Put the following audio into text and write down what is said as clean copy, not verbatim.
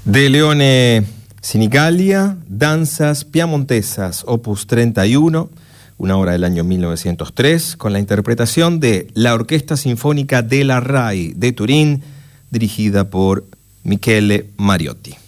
De Leone Sinigalia, Danzas Piamontesas, opus 31, una obra del año 1903, con la interpretación de la Orquesta Sinfónica della RAI de Turín, dirigida por Michele Mariotti.